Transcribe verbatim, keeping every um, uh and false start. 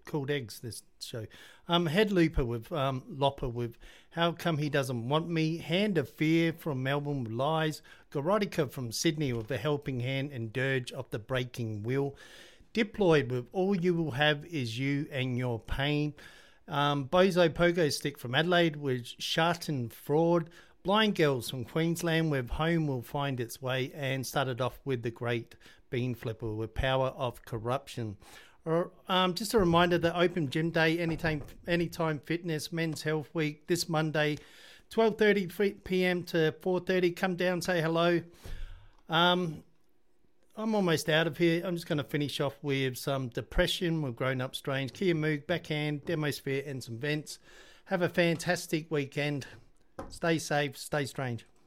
called Eggs, this show. Um, Head Looper with um, Lopper with How Come He Doesn't Want Me. Hand of Fear from Melbourne with Lies. Gorotica from Sydney with The Helping Hand and Dirge of the Breaking Wheel. Diploid with All You Will Have Is You and Your Pain. Um, Bozo Pogo Stick from Adelaide with Sharton Fraud. Blind Girls from Queensland with Home Will Find Its Way, and started off with The Great Bean Flipper with Power of Corruption. Or, um, just a reminder that Open Gym Day, Anytime Anytime Fitness, Men's Health Week, this Monday, twelve thirty p.m. to four thirty. Come down, say hello. Um, I'm almost out of here. I'm just going to finish off with some Depression with Grown Up Strange, Kia Moog, Backhand, Demosphere, and some vents. Have a fantastic weekend. Stay safe, stay strange.